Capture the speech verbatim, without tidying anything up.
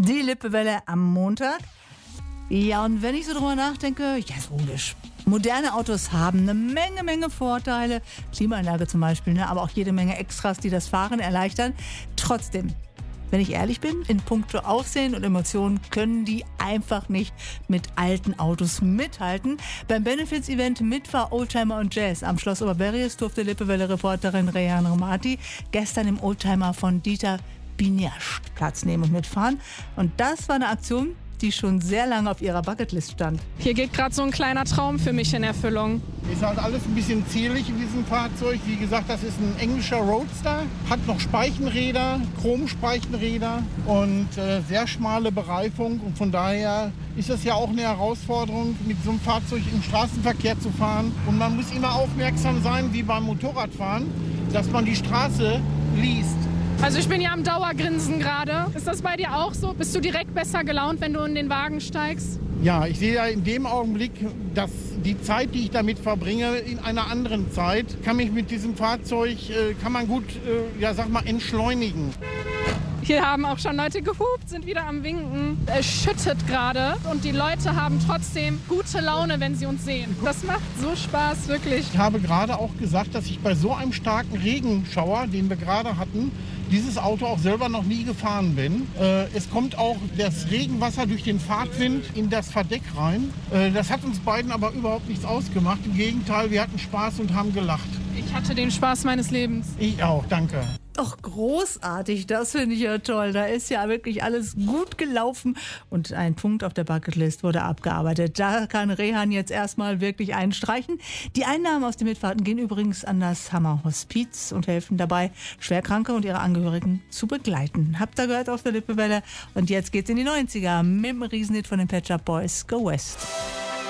Die Lippewelle am Montag. Ja, und wenn ich so drüber nachdenke, ja, ist logisch. Moderne Autos haben eine Menge, Menge Vorteile. Klimaanlage zum Beispiel, ne? Aber auch jede Menge Extras, die das Fahren erleichtern. Trotzdem, wenn ich ehrlich bin, in puncto Aussehen und Emotionen können die einfach nicht mit alten Autos mithalten. Beim Benefits-Event Mitfahr Oldtimer und Jazz am Schloss Oberberries durfte Lippewelle-Reporterin Rehan Romati gestern im Oldtimer von Dieter Biniersch Platz nehmen und mitfahren. Und das war eine Aktion, die schon sehr lange auf ihrer Bucketlist stand. Hier geht gerade so ein kleiner Traum für mich in Erfüllung. Ist halt alles ein bisschen zierlich in diesem Fahrzeug. Wie gesagt, das ist ein englischer Roadster, hat noch Speichenräder, Chromspeichenräder und äh, sehr schmale Bereifung. Und von daher ist das ja auch eine Herausforderung, mit so einem Fahrzeug im Straßenverkehr zu fahren. Und man muss immer aufmerksam sein, wie beim Motorradfahren, dass man die Straße liest. Also ich bin ja am Dauergrinsen gerade. Ist das bei dir auch so? Bist du direkt besser gelaunt, wenn du in den Wagen steigst? Ja, ich sehe ja in dem Augenblick, dass die Zeit, die ich damit verbringe, in einer anderen Zeit, kann mich mit diesem Fahrzeug, äh, kann man gut, äh, ja, sag mal, entschleunigen. Hier haben auch schon Leute gehupt, sind wieder am Winken. Es schüttet gerade und die Leute haben trotzdem gute Laune, wenn sie uns sehen. Das macht so Spaß, wirklich. Ich habe gerade auch gesagt, dass ich bei so einem starken Regenschauer, den wir gerade hatten, dieses Auto auch selber noch nie gefahren bin. Äh, es kommt auch das Regenwasser durch den Fahrtwind in das Verdeck rein. Äh, das hat uns beiden aber überhaupt nichts ausgemacht. Im Gegenteil, wir hatten Spaß und haben gelacht. Ich hatte den Spaß meines Lebens. Ich auch, danke. Ach, großartig, das finde ich ja toll. Da ist ja wirklich alles gut gelaufen und ein Punkt auf der Bucketlist wurde abgearbeitet. Da kann Rehan jetzt erstmal wirklich einstreichen. Die Einnahmen aus den Mitfahrten gehen übrigens an das Hammer Hospiz und helfen dabei, Schwerkranke und ihre Angehörigen zu begleiten. Habt ihr gehört auf der Lippewelle? Und jetzt geht's in die neunziger mit dem Riesenhit von den Pet Shop Boys, Go West.